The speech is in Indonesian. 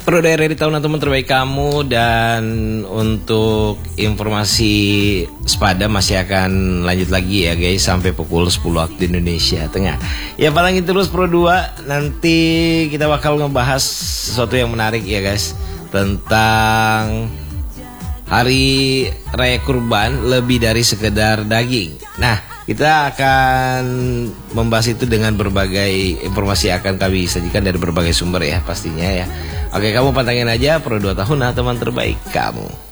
Pro Daerah di tahun teman terbaik kamu. Dan untuk informasi Sepada masih akan lanjut lagi ya guys, sampai pukul 10 waktu Indonesia Tengah. Ya palangin terus Pro 2. Nanti kita bakal ngebahas sesuatu yang menarik ya guys, tentang Hari Raya Kurban lebih dari sekedar daging. Nah, kita akan membahas itu dengan berbagai informasi yang akan kami sajikan dari berbagai sumber ya pastinya ya. Oke, kamu pantengin aja Pro 2 Tahun teman terbaik kamu.